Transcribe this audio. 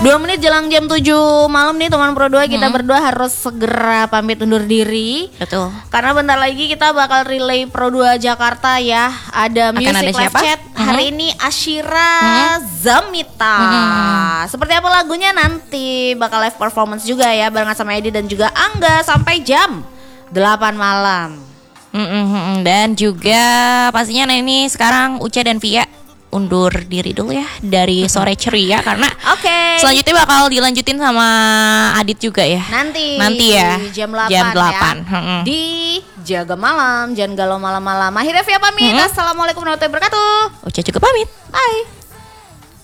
2 menit jelang jam 7 malam nih teman Pro 2, kita berdua harus segera pamit undur diri. Betul. Karena bentar lagi kita bakal relay Pro 2 Jakarta ya. Ada music live chat. Hari ini Ashira Zamita. Seperti apa lagunya nanti bakal live performance juga ya, barengan sama Edi dan juga Angga sampai jam 8 malam. Dan juga pastinya ini sekarang Uca dan Via undur diri dulu ya dari Sore Ceria karena selanjutnya bakal dilanjutin sama Adit juga ya. Nanti ya jam 8 ya. Di Jaga Malam, jangan galau malam-malam. Akhirnya Via pamit. Assalamualaikum warahmatullahi wabarakatuh. Uca juga pamit. Bye.